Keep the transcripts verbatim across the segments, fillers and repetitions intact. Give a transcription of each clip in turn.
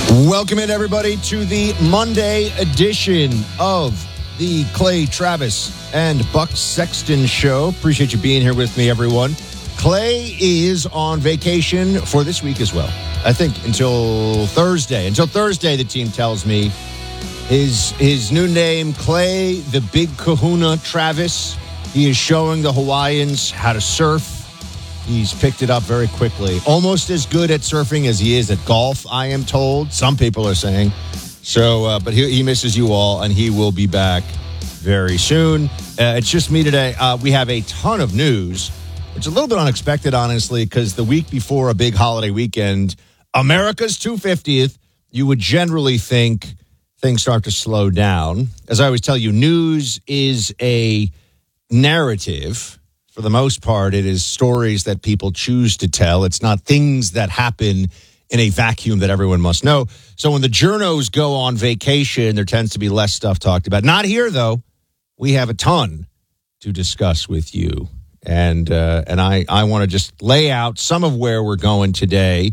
Welcome in, everybody, to the Monday edition of the Clay Travis and Buck Sexton Show. Appreciate you being here with me, everyone. Clay is on vacation for this week as well. I think until Thursday. Until Thursday, the team tells me. His, his new name, Clay the Big Kahuna Travis. He is showing the Hawaiians how to surf. He's picked it up very quickly. Almost as good at surfing as he is at golf, I am told. Some people are saying. So, uh, but he, he misses you all, and he will be back very soon. Uh, it's just me today. Uh, we have a ton of news. It's a little bit unexpected, honestly, because the week before a big holiday weekend, America's two hundred fiftieth, you would generally think things start to slow down. As I always tell you, news is a narrative. For the most part, it is stories that people choose to tell. It's not things that happen in a vacuum that everyone must know. So when the journos go on vacation, there tends to be less stuff talked about. Not here, though. We have a ton to discuss with you. And uh, and I, I want to just lay out some of where we're going today.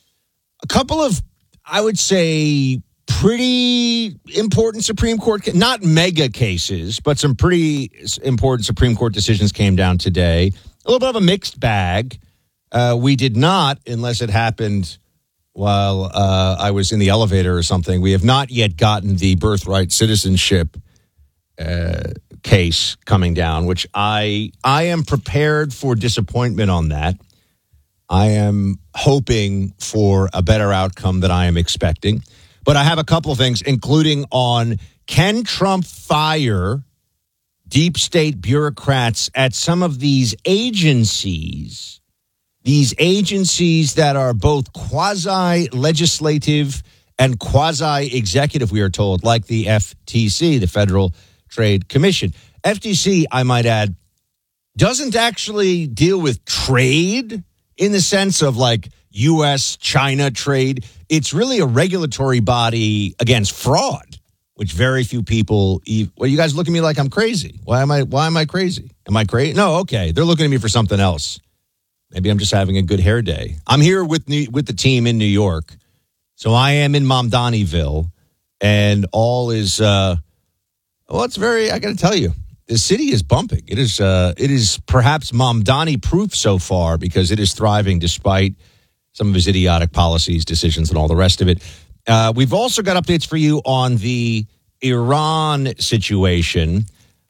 A couple of, I would say, pretty important Supreme Court, not mega cases, but some pretty important Supreme Court decisions came down today. A little bit of a mixed bag. Uh, we did not, unless it happened while uh, I was in the elevator or something, we have not yet gotten the birthright citizenship uh, case coming down, which I I am prepared for disappointment on that. I am hoping for a better outcome than I am expecting. But I have a couple of things, including on, can Trump fire deep state bureaucrats at some of these agencies, these agencies that are both quasi-legislative and quasi-executive, we are told, like the F T C, the Federal Trade Commission. F T C, I might add, doesn't actually deal with trade in the sense of like U S China trade. It's really a regulatory body against fraud, which very few people. Well, you guys look at me like I'm crazy. Why am I? Why am I crazy? Am I crazy? No, okay. They're looking at me for something else. Maybe I'm just having a good hair day. I'm here with New, with the team in New York, so I am in Mamdanieville, and all is. Uh, well, it's very. I got to tell you, the city is bumping. It is. Uh, it is perhaps Mamdani proof so far because it is thriving despite some of his idiotic policies, decisions, and all the rest of it. Uh, we've also got updates for you on the Iran situation.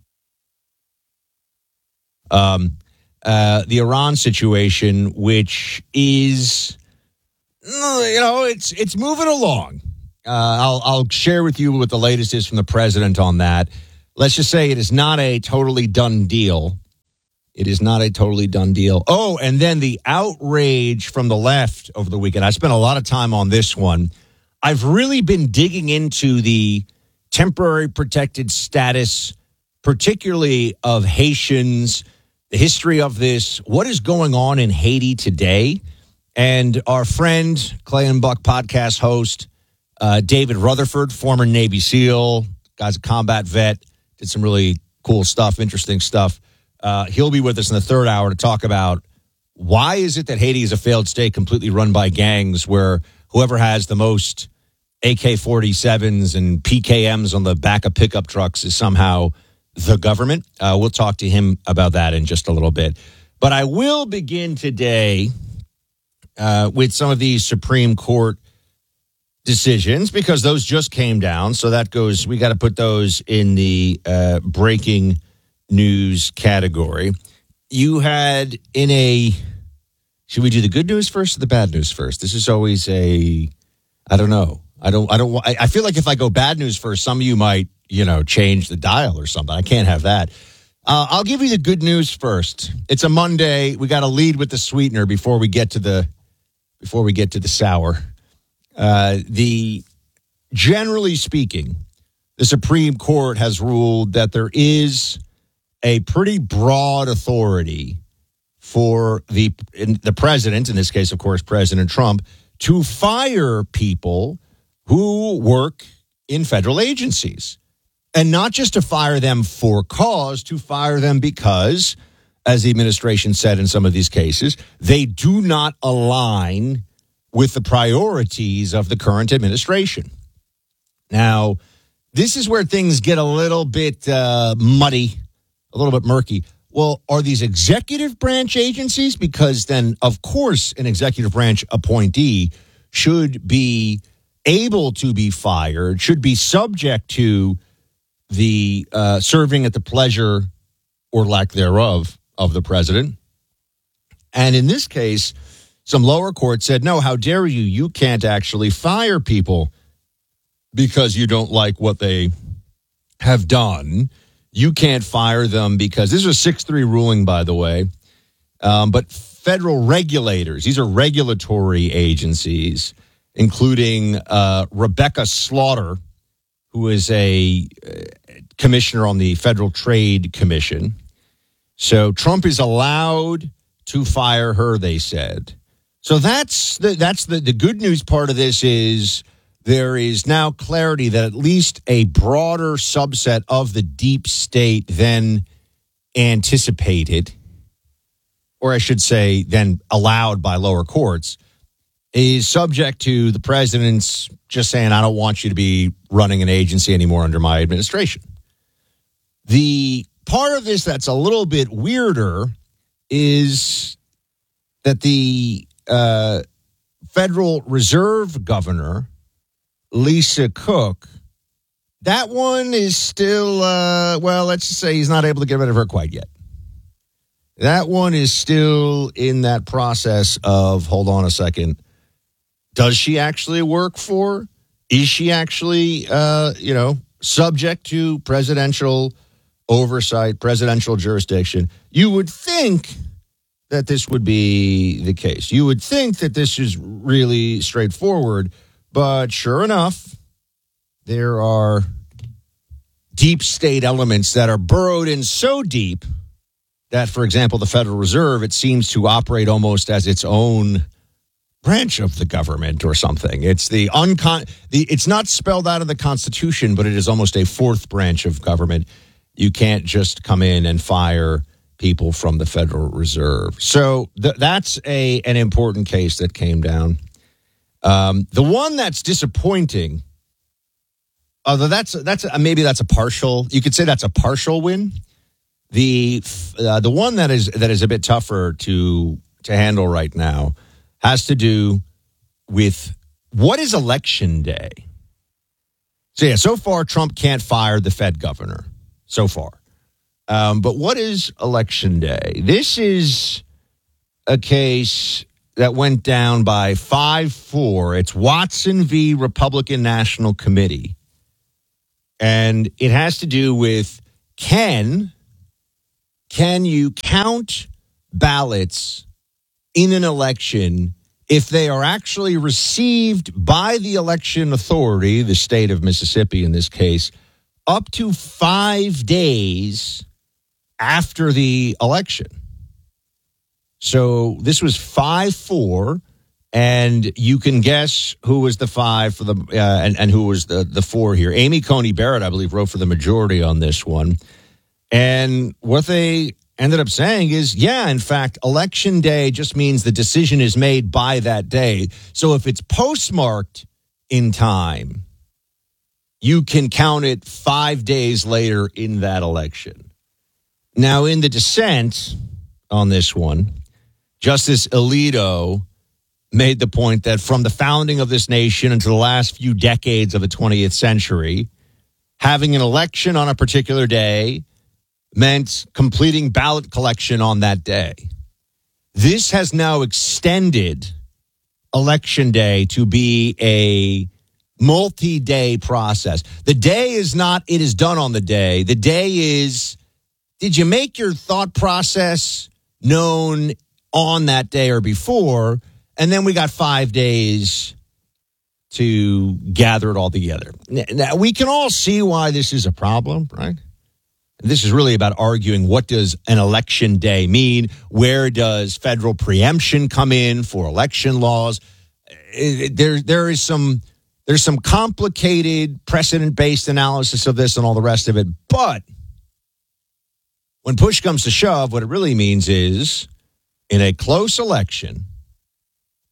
Um, uh, the Iran situation, which is, you know, it's it's moving along. Uh, I'll I'll share with you what the latest is from the president on that. Let's just say it is not a totally done deal. It is not a totally done deal. Oh, and then the outrage from the left over the weekend. I spent a lot of time on this one. I've really been digging into the temporary protected status, particularly of Haitians, the history of this, what is going on in Haiti today. And our friend, Clay and Buck podcast host, uh, David Rutherford, former Navy SEAL, guy's a combat vet, did some really cool stuff, interesting stuff. Uh, he'll be with us in the third hour to talk about why is it that Haiti is a failed state completely run by gangs where whoever has the most A K forty-sevens and P K Ms on the back of pickup trucks is somehow the government. Uh, we'll talk to him about that in just a little bit. But I will begin today uh, with some of these Supreme Court decisions because those just came down. So that goes, we got to put those in the uh, breaking news category. You had in a, should we do the good news first or the bad news first? This is always a, I don't know. I don't, I don't, I, I feel like if I go bad news first, some of you might, you know, change the dial or something. I can't have that. Uh, I'll give you the good news first. It's a Monday. We got to lead with the sweetener before we get to the, before we get to the sour. Uh, the, generally speaking, the Supreme Court has ruled that there is a pretty broad authority for the in, the president, in this case, of course, President Trump, to fire people who work in federal agencies. And not just to fire them for cause, to fire them because, as the administration said in some of these cases, they do not align with the priorities of the current administration. Now, this is where things get a little bit uh, muddy, a little bit murky. Well, are these executive branch agencies? Because then, of course, an executive branch appointee should be able to be fired, should be subject to the uh, serving at the pleasure or lack thereof of the president. And in this case, some lower court said, no, how dare you? You can't actually fire people because you don't like what they have done. You can't fire them because this is a six three ruling, by the way. Um, but federal regulators, these are regulatory agencies, including uh, Rebecca Slaughter, who is a uh, commissioner on the Federal Trade Commission. So Trump is allowed to fire her, they said. So that's the, that's the, the good news part of this is there is now clarity that at least a broader subset of the deep state than anticipated, or I should say than allowed by lower courts, is subject to the president's just saying, I don't want you to be running an agency anymore under my administration. The part of this that's a little bit weirder is that the uh, Federal Reserve Governor, Lisa Cook, that one is still, uh, well, let's just say he's not able to get rid of her quite yet. That one is still in that process of, hold on a second, does she actually work for? Is she actually, uh, you know, subject to presidential oversight, presidential jurisdiction? You would think that this would be the case. You would think that this is really straightforward, but sure enough, there are deep state elements that are burrowed in so deep that, for example, the Federal Reserve, it seems to operate almost as its own branch of the government or something. It's the uncon the it's not spelled out of the Constitution, but it is almost a fourth branch of government. You can't just come in and fire people from the Federal Reserve. So th- that's a an important case that came down. Um, the one that's disappointing, although that's that's a, maybe that's a partial. You could say that's a partial win. The uh, the one that is that is a bit tougher to to handle right now has to do with what is Election Day. So yeah, so far Trump can't fire the Fed governor. So far. Um, but what is Election Day? This is a case that went down by five four. It's Watson v. Republican National Committee. And it has to do with can, can you count ballots in an election if they are actually received by the election authority, the state of Mississippi in this case, up to five days after the election. So this was five four, and you can guess who was the five for the uh, and, and who was the, the four here. Amy Coney Barrett, I believe, wrote for the majority on this one. And what they ended up saying is, yeah, in fact, Election Day just means the decision is made by that day. So if it's postmarked in time, you can count it five days later in that election. Now, in the dissent on this one, Justice Alito made the point that from the founding of this nation into the last few decades of the twentieth century, having an election on a particular day meant completing ballot collection on that day. This has now extended Election Day to be a multi-day process. The day is not, it is done on the day. The day is, did you make your thought process known on that day or before? And then we got five days to gather it all together. Now, we can all see why this is a problem, right? This is really about arguing what does an election day mean? Where does federal preemption come in for election laws? There, there is some, there's some complicated precedent-based analysis of this and all the rest of it. But when push comes to shove, what it really means is in a close election,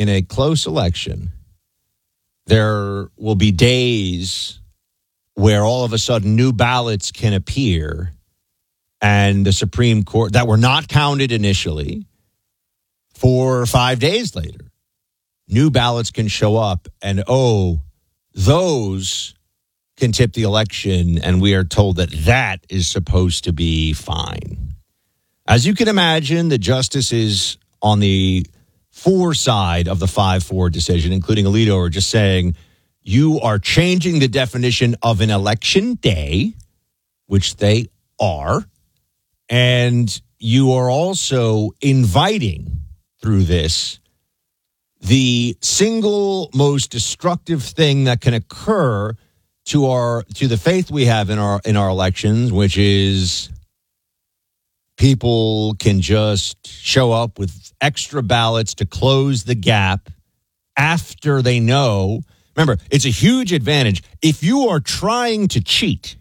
in a close election, there will be days where all of a sudden new ballots can appear and the Supreme Court that were not counted initially, four or five days later, new ballots can show up and, oh, those can tip the election, and we are told that that is supposed to be fine. As you can imagine, the justices on the for side of the five four decision, including Alito, are just saying, you are changing the definition of an election day, which they are, and you are also inviting through this the single most destructive thing that can occur to our to the faith we have in our in our elections, which is people can just show up with extra ballots to close the gap after they know. Remember, it's a huge advantage if you are trying to cheat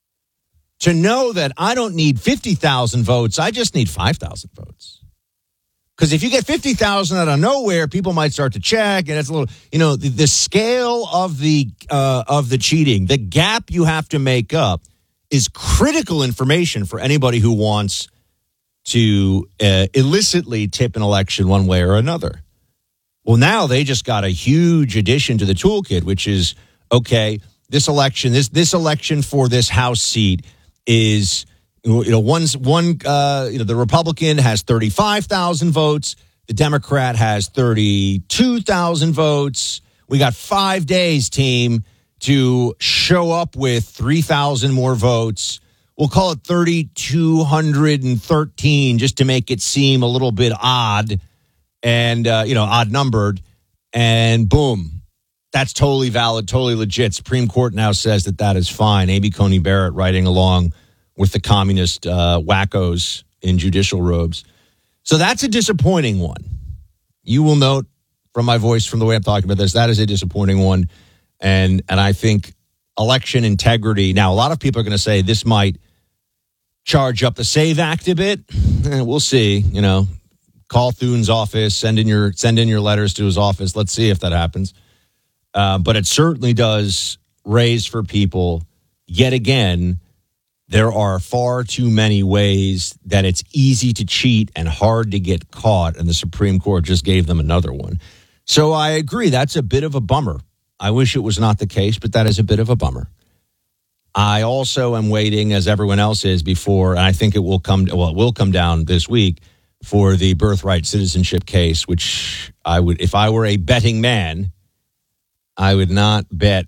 to know that I don't need fifty thousand votes, I just need five thousand votes. Because if you get fifty thousand out of nowhere, people might start to check, and it's a little, you know, the, the scale of the uh, of the cheating, the gap you have to make up is critical information for anybody who wants to uh, illicitly tip an election one way or another. Well, now they just got a huge addition to the toolkit, which is, okay, this election, this this election for this House seat is, you know, one's one, uh, you know, the Republican has thirty-five thousand votes. The Democrat has thirty-two thousand votes. We got five days, team, to show up with three thousand more votes. We'll call it three thousand two hundred thirteen just to make it seem a little bit odd and, uh, you know, odd numbered. And boom, that's totally valid, totally legit. Supreme Court now says that that is fine. Amy Coney Barrett writing along with the communist uh, wackos in judicial robes. So that's a disappointing one. You will note from my voice, from the way I'm talking about this, that is a disappointing one. And and I think election integrity. Now, a lot of people are going to say this might charge up the SAVE Act a bit. Eh, we'll see. You know, call Thune's office, send in your send in your letters to his office. Let's see if that happens. Uh, but it certainly does raise for people, yet again, there are far too many ways that it's easy to cheat and hard to get caught, and the Supreme Court just gave them another one. So I agree, that's a bit of a bummer. I wish it was not the case, but that is a bit of a bummer. I also am waiting, as everyone else is, before, and I think it will come, well, it will come down this week for the birthright citizenship case, which I would, if I were a betting man, I would not bet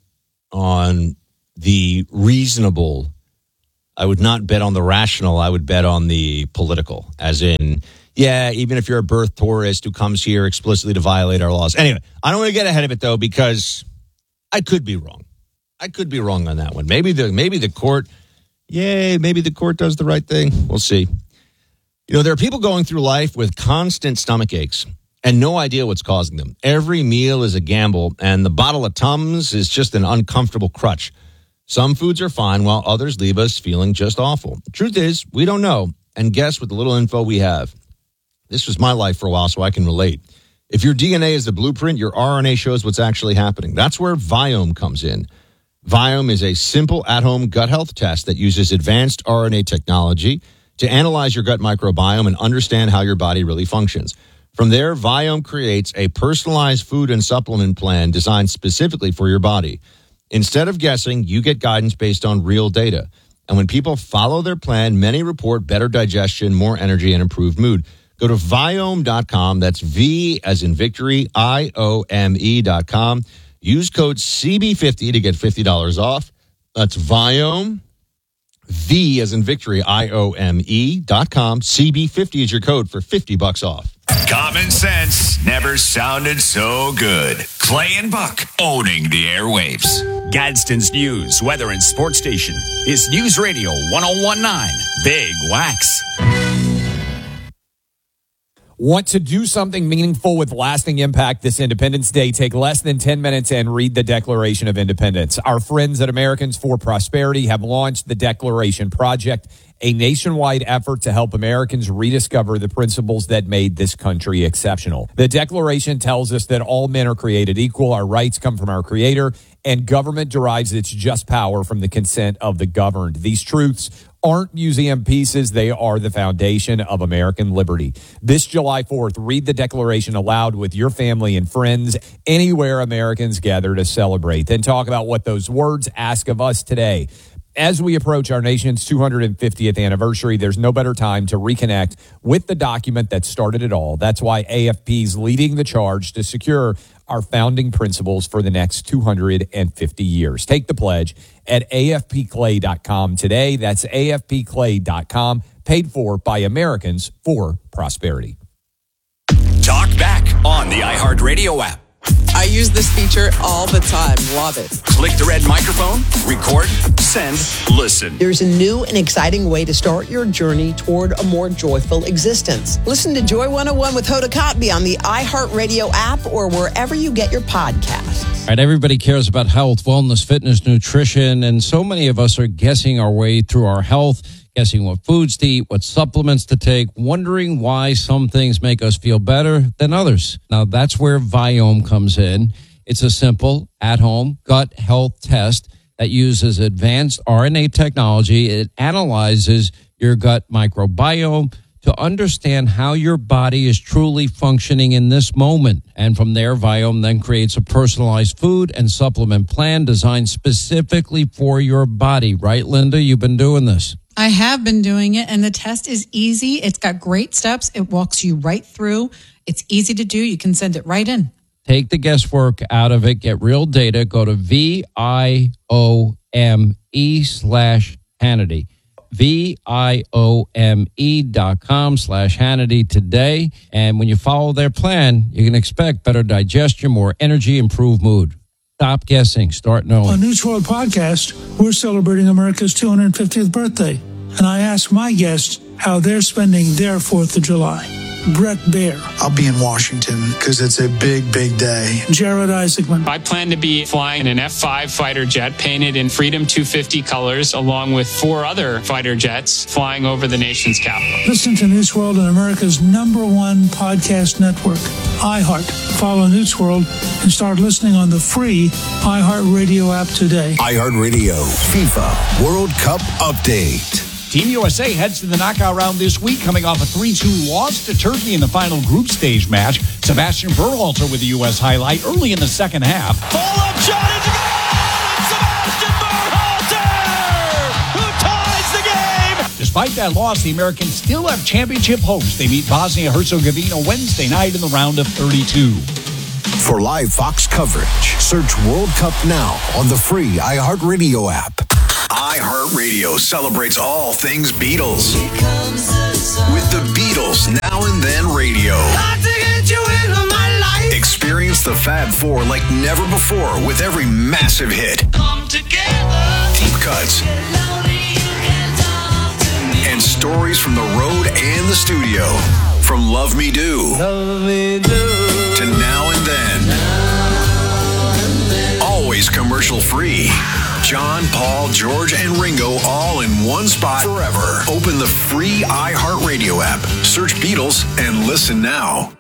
on the reasonable. I would not bet on the rational. I would bet on the political, as in, yeah, even if you're a birth tourist who comes here explicitly to violate our laws. Anyway, I don't want to get ahead of it, though, because I could be wrong. I could be wrong on that one. Maybe the maybe the court, yay, maybe the court does the right thing. We'll see. You know, there are people going through life with constant stomach aches and no idea what's causing them. Every meal is a gamble, and the bottle of Tums is just an uncomfortable crutch. Some foods are fine, while others leave us feeling just awful. The truth is, we don't know, and guess with the little info we have. This was my life for a while, so I can relate. If your D N A is the blueprint, your R N A shows what's actually happening. That's where Viome comes in. Viome is a simple at-home gut health test that uses advanced R N A technology to analyze your gut microbiome and understand how your body really functions. From there, Viome creates a personalized food and supplement plan designed specifically for your body. Instead of guessing, you get guidance based on real data. And when people follow their plan, many report better digestion, more energy, and improved mood. Go to Viome dot com. That's V as in victory, I O M E dot com. Use code C B fifty to get fifty dollars off. That's Viome, V as in victory, I O M E dot com. C B fifty is your code for fifty bucks off. Common sense never sounded so good. Clay and Buck owning the airwaves. Gadsden's news, weather, and sports station is News Radio one oh one point nine Big Wax. Want to do something meaningful with lasting impact this Independence Day? Take less than ten minutes and read the Declaration of Independence. Our friends at Americans for Prosperity have launched the Declaration Project, a nationwide effort to help Americans rediscover the principles that made this country exceptional. The Declaration tells us that all men are created equal, our rights come from our Creator, and government derives its just power from the consent of the governed. These truths aren't museum pieces. They are the foundation of American liberty. This July fourth, read the Declaration aloud with your family and friends anywhere Americans gather to celebrate. Then talk about what those words ask of us today. As we approach our nation's two hundred fiftieth anniversary, there's no better time to reconnect with the document that started it all. That's why A F P's leading the charge to secure our founding principles for the next two hundred fifty years. Take the pledge at A F P clay dot com today. That's A F P clay dot com, paid for by Americans for Prosperity. Talk back on the iHeartRadio app. I use this feature all the time. Love it. Click the red microphone, record, send, listen. There's a new and exciting way to start your journey toward a more joyful existence. Listen to Joy one oh one with Hoda Kotb on the iHeartRadio app or wherever you get your podcasts. All right, everybody cares about health, wellness, fitness, nutrition, and so many of us are guessing our way through our health, guessing what foods to eat, what supplements to take, wondering why some things make us feel better than others. Now, that's where Viome comes in. It's a simple, at-home gut health test that uses advanced R N A technology. It analyzes your gut microbiome to understand how your body is truly functioning in this moment. And from there, Viome then creates a personalized food and supplement plan designed specifically for your body. Right, Linda? You've been doing this. I have been doing it, and the test is easy. It's got great steps. It walks you right through. It's easy to do. You can send it right in. Take the guesswork out of it. Get real data. Go to V I O M E slash Hannity. V I O M E dot com slash Hannity today. And when you follow their plan, you can expect better digestion, more energy, improved mood. Stop guessing. Start knowing. On News World Podcast, we're celebrating America's two hundred fiftieth birthday. And I ask my guests how they're spending their fourth of July. Brett Baer. I'll be in Washington because it's a big, big day. Jared Isaacman. I plan to be flying an F five fighter jet painted in Freedom two fifty colors, along with four other fighter jets flying over the nation's capital. Listen to News World on America's number one podcast network, iHeart. Follow News World and start listening on the free iHeartRadio app today. iHeartRadio FIFA World Cup Update. Team U S A heads to the knockout round this week, coming off a three two loss to Turkey in the final group stage match. Sebastian Berhalter with the U S highlight early in the second half. Pull-up shot is good! Sebastian Berhalter, who ties the game! Despite that loss, the Americans still have championship hopes. They meet Bosnia-Herzegovina Wednesday night in the round of thirty-two. For live Fox coverage, search World Cup now on the free iHeartRadio app. iHeartRadio celebrates all things Beatles. With the Beatles Now and Then Radio. Experience the Fab Four like never before with every massive hit. Come together. Deep cuts. And stories from the road and the studio. From Love Me Do. Love Me Do. To Now and Then. Always commercial free. John, Paul, George, and Ringo all in one spot forever. Open the free iHeartRadio app. Search Beatles and listen now.